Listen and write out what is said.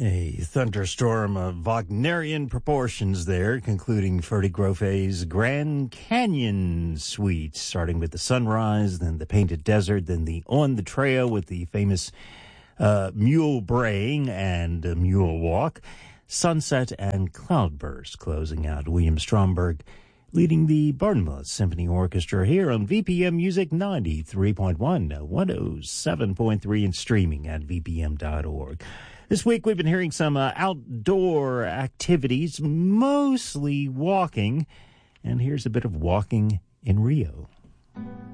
A thunderstorm of Wagnerian proportions there, concluding Ferdy Groffe's Grand Canyon Suite, starting with the sunrise, then the painted desert, then the on the trail with the famous mule braying and mule walk, sunset and cloudburst, closing out William Stromberg, leading the Barnumouth Symphony Orchestra here on VPM Music 93.1, 107.3, and streaming at vpm.org. This week we've been hearing some outdoor activities, mostly walking, and here's a bit of walking in Rio.